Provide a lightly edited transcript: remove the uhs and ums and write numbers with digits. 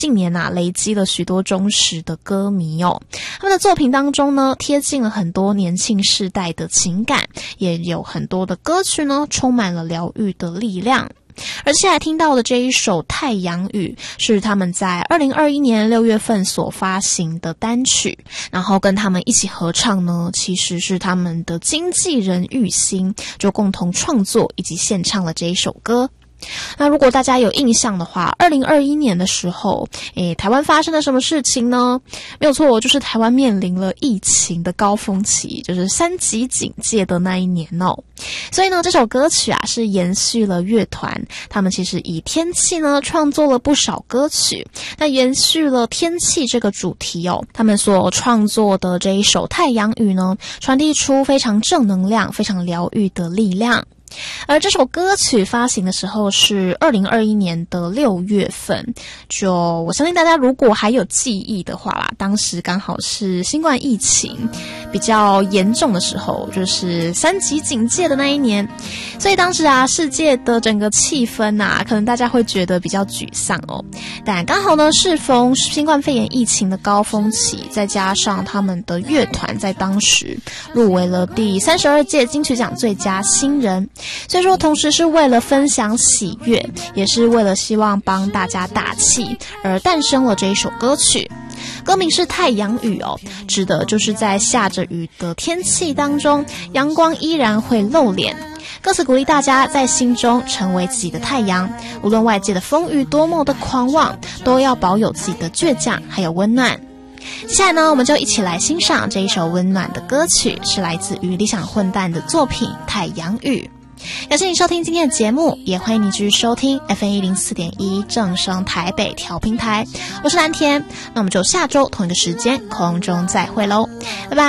近年累积了许多忠实的歌迷哦。他们的作品当中呢，贴近了很多年轻世代的情感，也有很多的歌曲呢，充满了疗愈的力量。而现在听到的这一首《太阳雨》是他们在2021年6月份所发行的单曲，然后跟他们一起合唱呢，其实是他们的经纪人玉兴就共同创作以及献唱了这一首歌。那如果大家有印象的话，2021年的时候，台湾发生了什么事情呢？没有错，就是台湾面临了疫情的高峰期，就是3级警戒的那一年哦。所以呢，这首歌曲是延续了乐团他们其实以天气呢创作了不少歌曲，那延续了天气这个主题哦。他们所创作的这一首《太阳雨》呢，传递出非常正能量、非常疗愈的力量。而这首歌曲发行的时候是2021年的6月份，就我相信大家如果还有记忆的话啦，当时刚好是新冠疫情比较严重的时候，就是3级警戒的那一年，所以当时世界的整个气氛可能大家会觉得比较沮丧哦。但刚好呢，适逢新冠肺炎疫情的高峰期，再加上他们的乐团在当时入围了第32届金曲奖最佳新人，所以说同时是为了分享喜悦，也是为了希望帮大家打气而诞生了这一首歌曲。歌名是太阳雨哦，指的就是在下着雨的天气当中，阳光依然会露脸。歌词鼓励大家在心中成为自己的太阳，无论外界的风雨多么的狂妄，都要保有自己的倔强还有温暖。接下来呢，我们就一起来欣赏这一首温暖的歌曲，是来自于理想混蛋的作品《太阳雨》。感谢你收听今天的节目，也欢迎你继续收听 FM104.1 正声台北调频台，我是蓝田，那我们就下周同一个时间空中再会咯，拜拜。